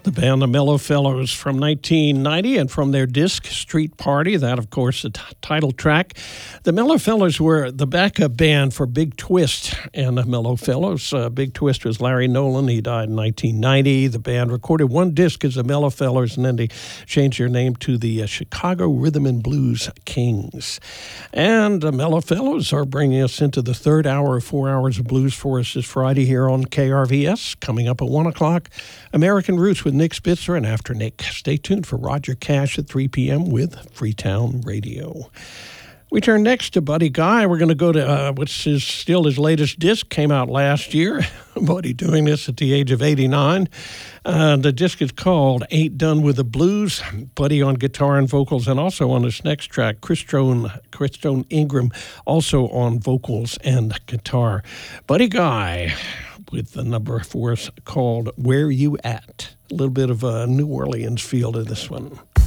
The band The Mellow Fellows from 1990, and from their disc Street Party, that, of course, the title track. The Mellow Fellows were the backup band for Big Twist and the Mellow Fellows. Big Twist was Larry Nolan. He died in 1990. The band recorded one disc as the Mellow Fellows, and then they changed their name to the Chicago Rhythm and Blues Kings. And the Mellow Fellows are bringing us into the third hour of 4 hours of blues for us this Friday here on KRVS. Coming up at 1 o'clock, American Roots with Nick Spitzer, and after Nick, stay tuned for Roger Cash at 3 p.m. with Freetown Radio. We turn next to Buddy Guy. We're going to go to which is still his latest disc, came out last year. Buddy doing this at the age of 89. The disc is called Ain't Done With the Blues. Buddy on guitar and vocals, and also on this next track, Christone Ingram, also on vocals and guitar. Buddy Guy with the number for us called Where You At. A little bit of a New Orleans feel to this one.